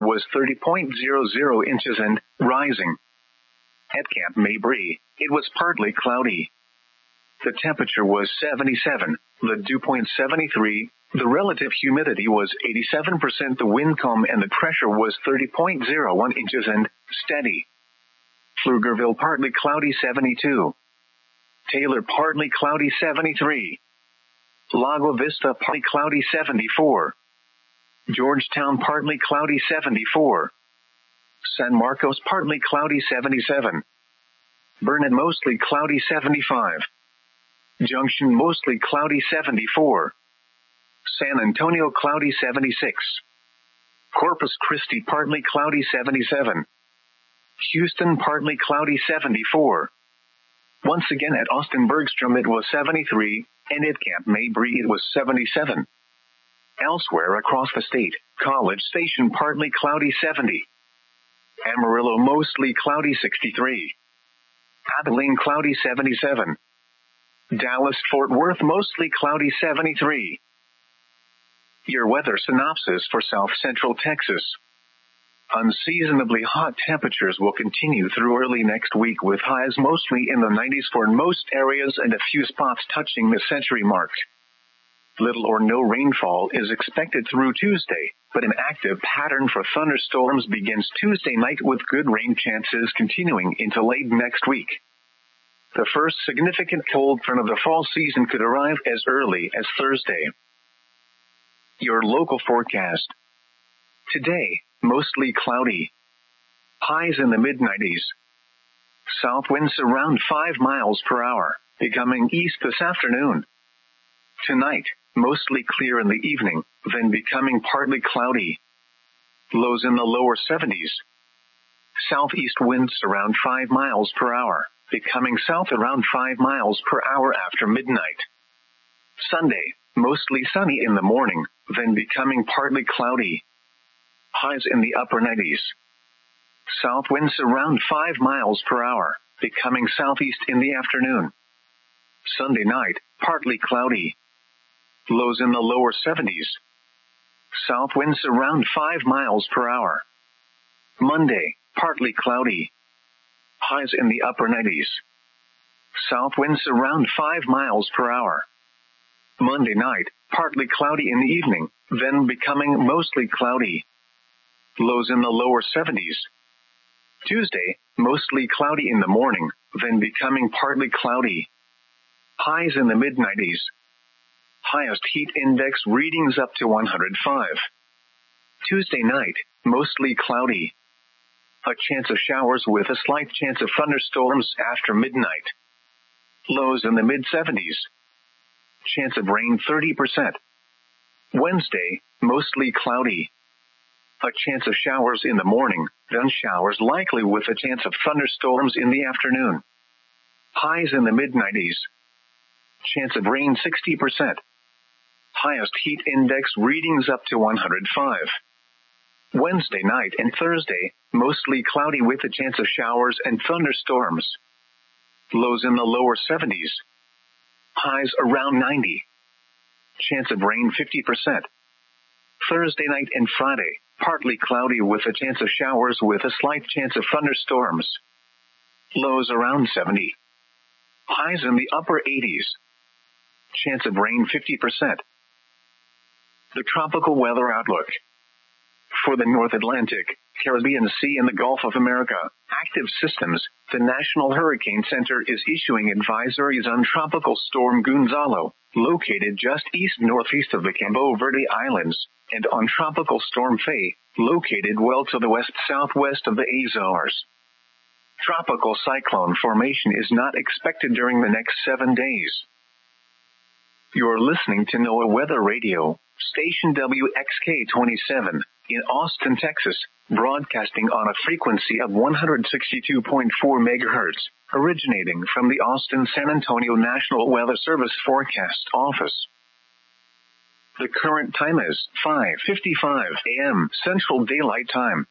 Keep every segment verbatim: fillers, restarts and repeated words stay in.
was thirty point zero zero inches and rising. At Camp Mabry, it was partly cloudy. The temperature was seventy-seven, the dew point seventy-three, the relative humidity was eighty-seven percent, the wind calm, and the pressure was thirty point zero one inches and steady. Pflugerville partly cloudy seventy-two. Taylor partly cloudy seventy-three. Lago Vista partly cloudy seventy-four. Georgetown partly cloudy seventy-four. San Marcos partly cloudy seventy-seven. Burnet mostly cloudy seventy-five. Junction mostly cloudy seventy-four. San Antonio cloudy seventy-six. Corpus Christi partly cloudy seventy-seven. Houston partly cloudy seventy-four. Once again at Austin Bergstrom it was seventy-three, and at Camp Mabry it was seventy-seven. Elsewhere across the state, College Station partly cloudy seventy. Amarillo mostly cloudy sixty-three. Abilene cloudy seventy-seven. Dallas-Fort Worth mostly cloudy seventy-three. Your weather synopsis for South Central Texas. Unseasonably hot temperatures will continue through early next week with highs mostly in the nineties for most areas and a few spots touching the century mark. Little or no rainfall is expected through Tuesday, but an active pattern for thunderstorms begins Tuesday night with good rain chances continuing into late next week. The first significant cold front of the fall season could arrive as early as Thursday. Your local forecast. Today, mostly cloudy. Highs in the mid nineties. South winds around five miles per hour, becoming east this afternoon. Tonight, mostly clear in the evening, then becoming partly cloudy. Lows in the lower seventies. Southeast winds around five miles per hour, becoming south around five miles per hour after midnight. Sunday, mostly sunny in the morning, then becoming partly cloudy. Highs in the upper nineties. South winds around five miles per hour, becoming southeast in the afternoon. Sunday night, partly cloudy. Lows in the lower seventies. South winds around five miles per hour. Monday, partly cloudy. Highs in the upper nineties. South winds around five miles per hour. Monday night, partly cloudy in the evening, then becoming mostly cloudy. Lows in the lower seventies. Tuesday, mostly cloudy in the morning, then becoming partly cloudy. Highs in the mid nineties. Highest heat index readings up to one hundred five. Tuesday night, mostly cloudy. A chance of showers with a slight chance of thunderstorms after midnight. Lows in the mid seventies. Chance of rain thirty percent. Wednesday, mostly cloudy. A chance of showers in the morning, then showers likely with a chance of thunderstorms in the afternoon. Highs in the mid nineties. Chance of rain sixty percent. Highest heat index readings up to one hundred five. Wednesday night and Thursday, mostly cloudy with a chance of showers and thunderstorms. Lows in the lower seventies. Highs around ninety. Chance of rain fifty percent. Thursday night and Friday, partly cloudy with a chance of showers with a slight chance of thunderstorms. Lows around seventy. Highs in the upper eighties. Chance of rain fifty percent. The tropical weather outlook. For the North Atlantic, Caribbean Sea and the Gulf of America, active systems, the National Hurricane Center is issuing advisories on Tropical Storm Gonzalo, located just east-northeast of the Cabo Verde Islands, and on Tropical Storm Faye, located well to the west-southwest of the Azores. Tropical cyclone formation is not expected during the next seven days. You're listening to NOAA Weather Radio, station W X K twenty-seven, in Austin, Texas, broadcasting on a frequency of one hundred sixty-two point four megahertz, originating from the Austin-San Antonio National Weather Service Forecast Office. The current time is five fifty-five a.m. Central Daylight Time.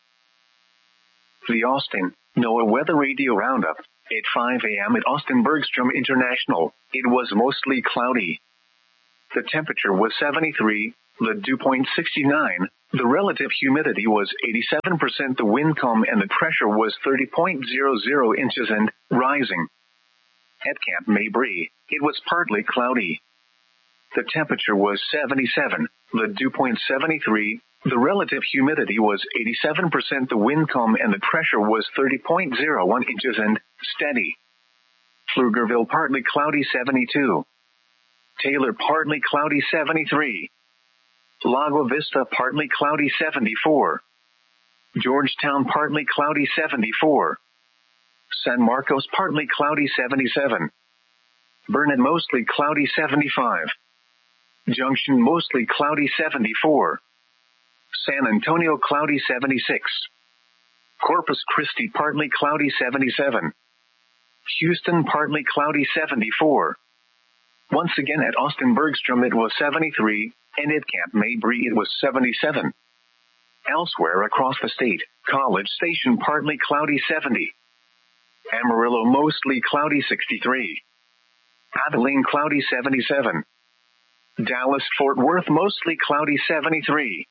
The Austin NOAA Weather Radio Roundup. At five a.m. at Austin Bergstrom International, it was mostly cloudy. The temperature was seventy-three, the dew point sixty-nine, The relative humidity was eighty-seven percent, the wind calm, and the pressure was thirty point zero zero inches and rising. At Camp Mabry, it was partly cloudy. The temperature was seventy-seven, the dew point seventy-three, the relative humidity was eighty-seven percent, the wind calm, and the pressure was thirty point zero one inches and steady. Pflugerville partly cloudy seventy-two. Taylor partly cloudy seventy-three. Lago Vista partly cloudy seventy-four. Georgetown partly cloudy seventy-four. San Marcos partly cloudy seventy-seven. Burnet mostly cloudy seventy-five. Junction mostly cloudy seventy-four. San Antonio cloudy seventy-six. Corpus Christi partly cloudy seventy-seven. Houston partly cloudy seventy-four. Once again at Austin Bergstrom it was seventy-three, and at Camp Mabry it was seventy-seven. Elsewhere across the state, College Station partly cloudy seventy. Amarillo mostly cloudy sixty-three. Abilene cloudy seventy-seven. Dallas-Fort Worth mostly cloudy seventy-three.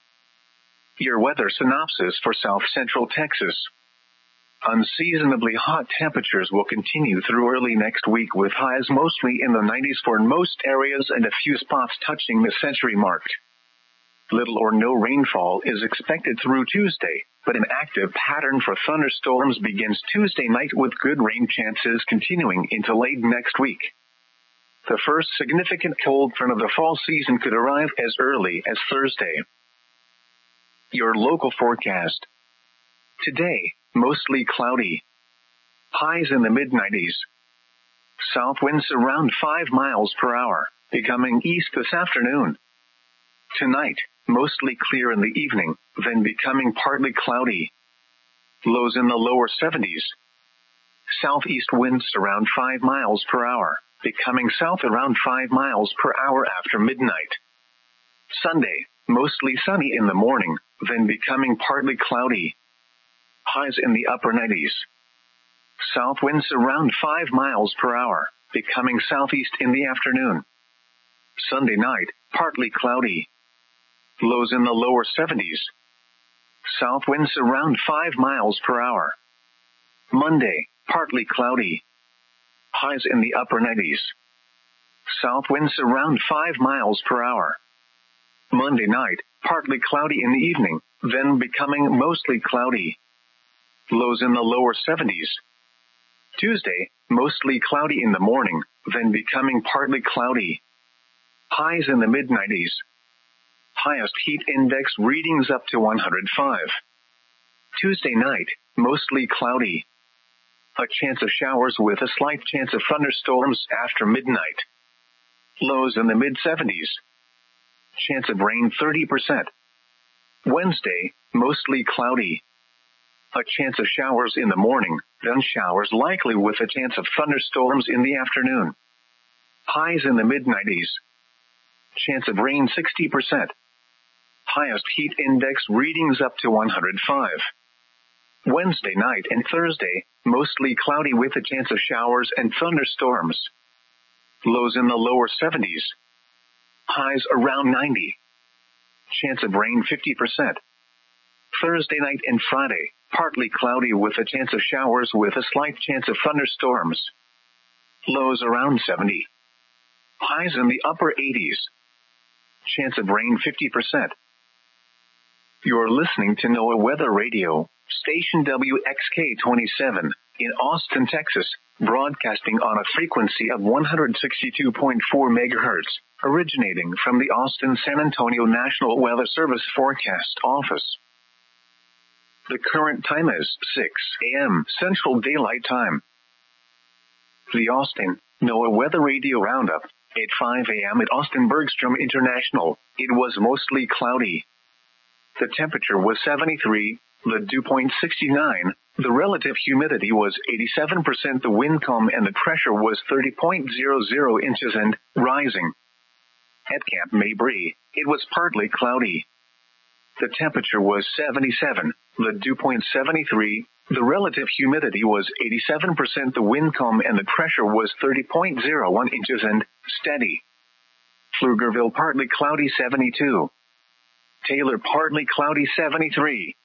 Your weather synopsis for South Central Texas. Unseasonably hot temperatures will continue through early next week with highs mostly in the nineties for most areas and a few spots touching the century mark. Little or no rainfall is expected through Tuesday, but an active pattern for thunderstorms begins Tuesday night with good rain chances continuing into late next week. The first significant cold front of the fall season could arrive as early as Thursday. Your local forecast. Today, mostly cloudy. Highs in the mid nineties. South winds around five miles per hour, becoming east this afternoon. Tonight, mostly clear in the evening, then becoming partly cloudy. Lows in the lower seventies. Southeast winds around five miles per hour, becoming south around five miles per hour after midnight. Sunday, mostly sunny in the morning, then becoming partly cloudy. Highs in the upper nineties. South winds around five miles per hour, becoming southeast in the afternoon. Sunday night, partly cloudy. Lows in the lower seventies. South winds around five miles per hour. Monday, partly cloudy. Highs in the upper nineties. South winds around five miles per hour. Monday night, partly cloudy in the evening, then becoming mostly cloudy. Lows in the lower seventies. Tuesday, mostly cloudy in the morning, then becoming partly cloudy. Highs in the mid nineties. Highest heat index readings up to one hundred five. Tuesday night, mostly cloudy. A chance of showers with a slight chance of thunderstorms after midnight. Lows in the mid seventies. Chance of rain thirty percent. Wednesday, mostly cloudy. A chance of showers in the morning, then showers likely with a chance of thunderstorms in the afternoon. Highs in the mid nineties. Chance of rain sixty percent. Highest heat index readings up to one hundred five. Wednesday night and Thursday, mostly cloudy with a chance of showers and thunderstorms. Lows in the lower seventies. Highs around ninety. Chance of rain fifty percent. Thursday night and Friday, partly cloudy with a chance of showers with a slight chance of thunderstorms. Lows around seventy. Highs in the upper eighties. Chance of rain fifty percent. You're listening to NOAA Weather Radio, station W X K twenty-seven, in Austin, Texas, broadcasting on a frequency of one hundred sixty-two point four megahertz, originating from the Austin-San Antonio National Weather Service Forecast Office. The current time is six a.m. Central Daylight Time. The Austin NOAA Weather Radio Roundup. At five a.m. at Austin Bergstrom International, it was mostly cloudy. The temperature was seventy-three, the dew point sixty-nine, the relative humidity was eighty-seven percent, the wind calm, and the pressure was thirty point zero zero inches and rising. At Camp Mabry, it was partly cloudy. The temperature was seventy-seven, the dew point seventy-three, the relative humidity was eighty-seven percent, the wind calm, and the pressure was thirty point zero one inches and steady. Pflugerville partly cloudy seventy-two. Taylor partly cloudy seventy-three.